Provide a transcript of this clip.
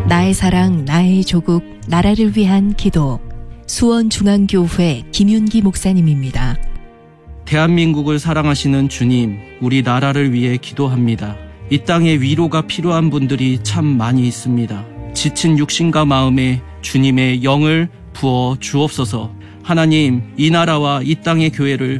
나의 사랑, 나의 조국, 나라를 위한 기도. 수원중앙교회 김윤기 목사님입니다. 대한민국을 사랑하시는 주님, 우리 나라를 위해 기도합니다. 이 땅에 위로가 필요한 분들이 참 많이 있습니다. 지친 육신과 마음에 주님의 영을 부어 주옵소서. 하나님, 이 나라와 이 땅의 교회를